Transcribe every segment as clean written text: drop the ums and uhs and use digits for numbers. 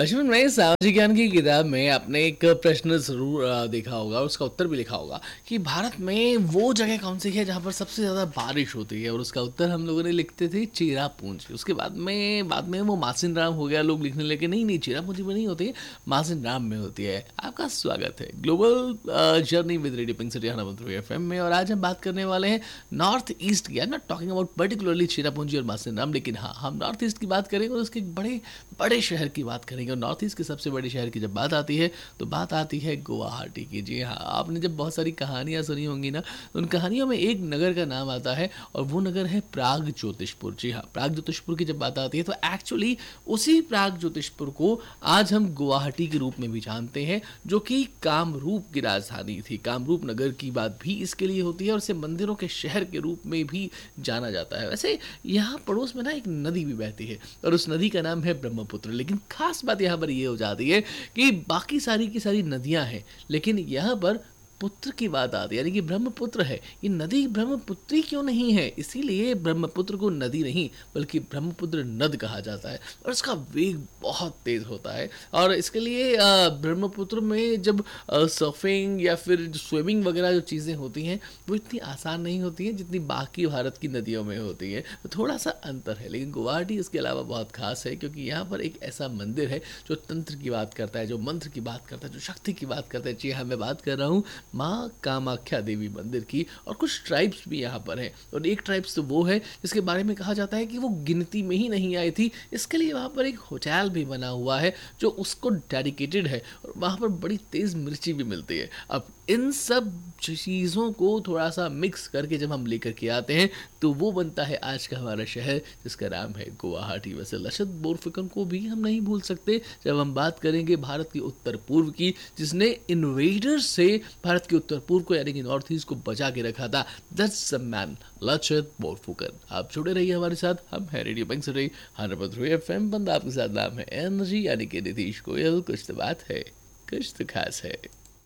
बचपन में सामाजिक ज्ञान की किताब में आपने एक प्रश्न जरूर देखा होगा, उसका उत्तर भी लिखा होगा कि भारत में वो जगह कौन सी है जहाँ पर सबसे ज़्यादा बारिश होती है। और उसका उत्तर हम लोगों ने लिखते थे चेरापूंजी। उसके बाद में वो मासिन राम हो गया, लोग लिखने लगे नहीं नहीं चेरापूंजी में नहीं होती है, मासिन राम में होती है। आपका स्वागत है global journey with radio pink city 101.3 FM में। और आज हम बात करने वाले हैं नॉर्थ ईस्ट की। I am not talking about particularly Cherrapunji और मासिन राम, लेकिन हाँ, हम नॉर्थ ईस्ट की बात करेंगे और उसके बड़े बड़े शहर की बात करेंगे। और नॉर्थ ईस्ट के सबसे बड़े शहर की जब बात आती है तो बात आती है गुवाहाटी की। जी हाँ, आपने जब बहुत सारी कहानियाँ सुनी होंगी ना, तो उन कहानियों में एक नगर का नाम आता है और वो नगर है प्राग ज्योतिषपुर। जी हाँ, प्राग ज्योतिषपुर की जब बात आती है तो एक्चुअली उसी प्राग ज्योतिषपुर को आज हम गुवाहाटी के रूप में भी जानते हैं, जो कि कामरूप की राजधानी थी। कामरूप नगर की बात भी इसके लिए होती है और इसे मंदिरों के शहर के रूप में भी जाना जाता है। वैसे यहाँ पड़ोस में ना एक नदी भी बहती है और उस नदी का नाम है ब्रह्मपुत्र। लेकिन खास बात यहाँ पर ये हो जाती है कि बाकी सारी की सारी नदियाँ हैं, लेकिन यहाँ पर पुत्र की बात आती है, यानी कि ब्रह्मपुत्र है। ये नदी ब्रह्मपुत्री क्यों नहीं है? इसीलिए ब्रह्मपुत्र को नदी नहीं बल्कि ब्रह्मपुत्र नद कहा जाता है और इसका वेग बहुत तेज होता है। और इसके लिए ब्रह्मपुत्र में जब सर्फिंग या फिर स्विमिंग वगैरह जो चीज़ें होती हैं वो इतनी आसान नहीं होती हैं जितनी बाकी भारत की नदियों में होती हैं। तो थोड़ा सा अंतर है, लेकिन गुवाहाटी इसके अलावा बहुत खास है क्योंकि यहाँ पर एक ऐसा मंदिर है जो तंत्र की बात करता है, जो मंत्र की बात करता है, जो शक्ति की बात करता है। जी हाँ, मैं बात कर रहा हूँ माँ कामाख्या देवी मंदिर की। और कुछ ट्राइब्स भी यहाँ पर हैं और एक ट्राइब्स तो वो है जिसके बारे में कहा जाता है कि वो गिनती में ही नहीं आई थी। इसके लिए वहाँ पर एक होटल भी बना हुआ है जो उसको डेडिकेटेड है और वहाँ पर बड़ी तेज़ मिर्ची भी मिलती है। अब इन सब चीज़ों को थोड़ा सा मिक्स करके जब हम लेकर के आते हैं तो वो बनता है आज का हमारा शहर जिसका नाम है गुवाहाटी। वैसे लचत बोरफुकन को भी हम नहीं भूल सकते जब हम बात करेंगे भारत के उत्तर पूर्व की, जिसने इन्वेडर्स से भारत के उत्तर पूर्व को यानी कि नॉर्थ ईस्ट को बचा के रखा था। That's the man, लचत Borphukan. आप जुड़े रहिए हमारे साथ, हम है रेडियो पिंक सिटी 100.3 FM। बंदा आपके साथ नाम है एनर्जी यानी कि नीतीश गोयल। कुछ तो बात है, कुछ तो खास है।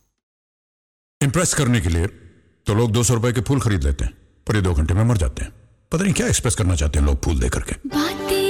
इंप्रेस करने के लिए तो लोग 200 रुपए के फूल खरीद लेते हैं, पर ये 2 घंटे में मर जाते हैं। पता नहीं क्या एक्सप्रेस करना चाहते हैं लोग फूल दे करके।